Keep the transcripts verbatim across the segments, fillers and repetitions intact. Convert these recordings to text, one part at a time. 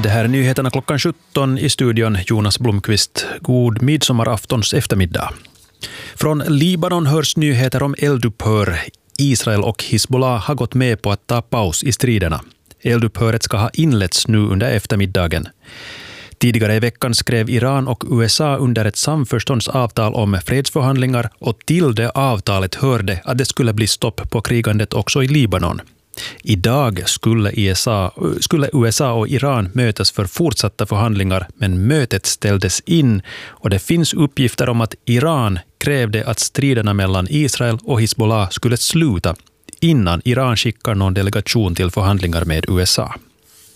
Det här är nyheterna klockan sjutton i studion. Jonas Blomqvist. God midsommaraftons eftermiddag. Från Libanon hörs nyheter om eldupphör. Israel och Hizbollah har gått med på att ta paus i striderna. Eldupphöret ska ha inletts nu under eftermiddagen. Tidigare i veckan skrev Iran och U S A under ett samförståndsavtal om fredsförhandlingar, och till det avtalet hörde att det skulle bli stopp på krigandet också i Libanon. Idag skulle, U S A, skulle U S A och Iran mötas för fortsatta förhandlingar, men mötet ställdes in, och det finns uppgifter om att Iran krävde att striderna mellan Israel och Hizbollah skulle sluta innan Iran skickar någon delegation till förhandlingar med U S A.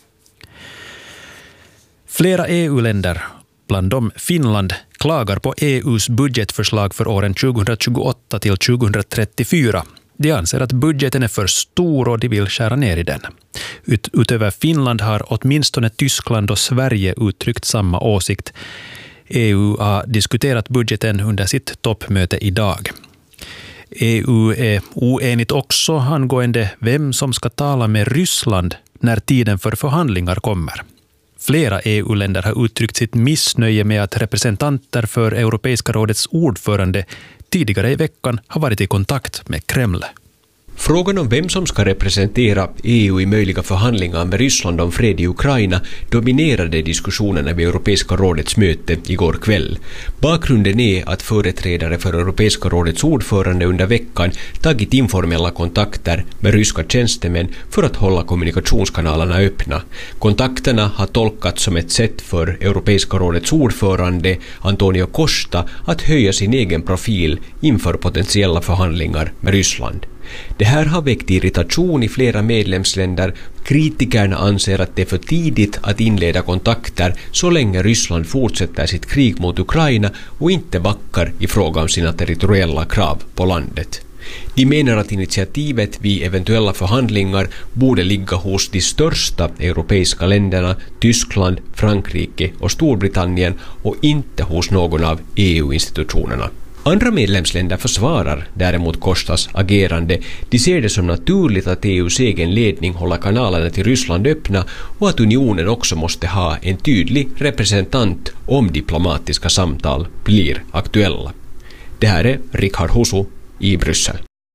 Flera E U-länder, bland dem Finland, klagar på E U:s budgetförslag för åren tjugohundratjugoåtta till tjugohundratrettiofyra. De anser att budgeten är för stor och de vill skära ner i den. Ut, utöver Finland har åtminstone Tyskland och Sverige uttryckt samma åsikt. E U har diskuterat budgeten under sitt toppmöte idag. E U är oenigt också angående vem som ska tala med Ryssland när tiden för förhandlingar kommer. Flera E U-länder har uttryckt sitt missnöje med att representanter för Europeiska rådets ordförande tidigare i veckan har varit i kontakt med Kreml. Frågan om vem som ska representera E U i möjliga förhandlingar med Ryssland om fred i Ukraina dominerade diskussionerna vid Europeiska rådets möte igår kväll. Bakgrunden är att företrädare för Europeiska rådets ordförande under veckan tagit informella kontakter med ryska tjänstemän för att hålla kommunikationskanalerna öppna. Kontakterna har tolkats som ett sätt för Europeiska rådets ordförande Antonio Costa att höja sin egen profil inför potentiella förhandlingar med Ryssland. Det här har väckt irritation i flera medlemsländer. Kritikerna anser att det är för tidigt att inleda kontakter så länge Ryssland fortsätter sitt krig mot Ukraina och inte backar i fråga om sina territoriella krav på landet. De menar att initiativet vid eventuella förhandlingar borde ligga hos de största europeiska länderna, Tyskland, Frankrike och Storbritannien, och inte hos någon av E U-institutionerna. Andra medlemsländer försvarar däremot Kostas agerande. De ser det som naturligt att E U:s egen ledning håller kanalerna till Ryssland öppna och att unionen också måste ha en tydlig representant om diplomatiska samtal blir aktuella. Det här är Richard Husu i Bryssel.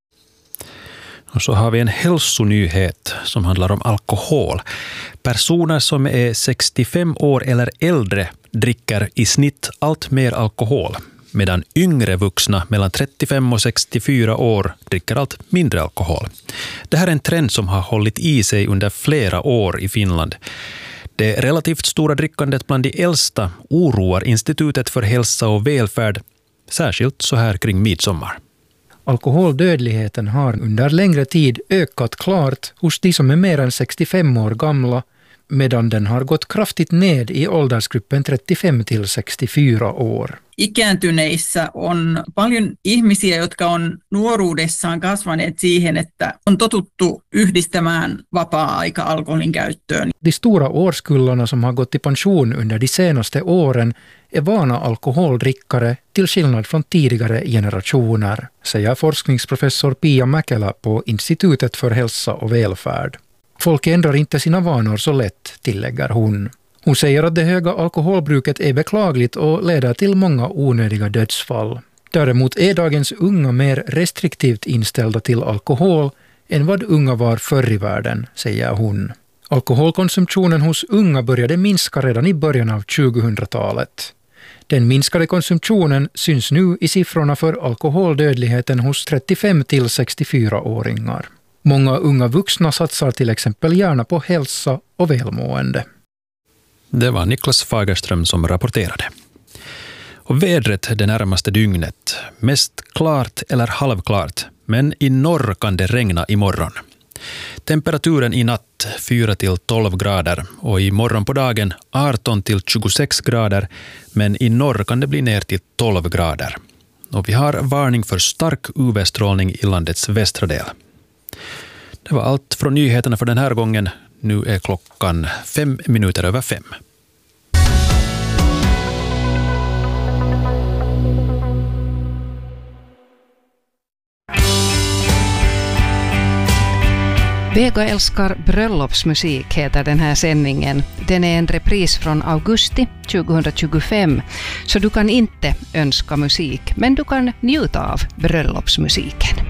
Och så har vi en hälsonyhet som handlar om alkohol. Personer som är sextiofem år eller äldre dricker i snitt allt mer alkohol, medan yngre vuxna mellan trettiofem och sextiofyra år dricker allt mindre alkohol. Det här är en trend som har hållit i sig under flera år i Finland. Det relativt stora drickandet bland de äldsta oroar Institutet för hälsa och välfärd, särskilt så här kring midsommar. Alkoholdödligheten har under längre tid ökat klart hos de som är mer än sextiofem år gamla, medan den har gått kraftigt ned i åldersgruppen trettiofem till sextiofyra år. Ikääntyneissä on paljon ihmisiä, jotka on nuoruudessaan kasvaneet siihen, että on totuttu yhdistämään vapaa-aika alkoholin käyttöön. De stora årskullarna som har gått i pension under de senaste åren är vana alkoholdrickare till skillnad från tidigare generationer, säger forskningsprofessor Pia Mäkelä på Institutet för hälsa och välfärd. Folk ändrar inte sina vanor så lätt, tillägger hon. Hon säger att det höga alkoholbruket är beklagligt och leder till många onödiga dödsfall. Däremot är dagens unga mer restriktivt inställda till alkohol än vad unga var förr i världen, säger hon. Alkoholkonsumtionen hos unga började minska redan i början av tjugohundratalet. Den minskade konsumtionen syns nu i siffrorna för alkoholdödligheten hos trettiofem till sextiofyra-åringar. Många unga vuxna satsar till exempel gärna på hälsa och välmående. Det var Niklas Fagerström som rapporterade. Och vädret det närmaste dygnet. Mest klart eller halvklart, men i norr kan det regna imorgon. Temperaturen i natt fyra till tolv grader och i morgon på dagen arton till tjugosex grader, men i norr kan det bli ner till tolv grader. Och vi har varning för stark U V-strålning i landets västra del. Det var allt från nyheterna för den här gången. Nu är klockan fem minuter över fem. Vega älskar bröllopsmusik heter den här sändningen. Den är en repris från augusti tjugohundratjugofem, så du kan inte önska musik, men du kan njuta av bröllopsmusiken.